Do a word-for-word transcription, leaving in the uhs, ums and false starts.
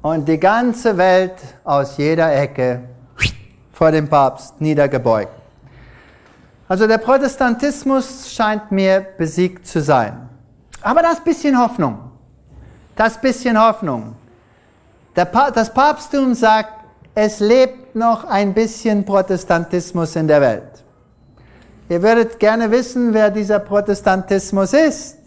und die ganze Welt aus jeder Ecke vor dem Papst niedergebeugt. Also der Protestantismus scheint mir besiegt zu sein. Aber das bisschen Hoffnung, das bisschen Hoffnung. Der pa- das Papsttum sagt, es lebt noch ein bisschen Protestantismus in der Welt. Ihr würdet gerne wissen, wer dieser Protestantismus ist.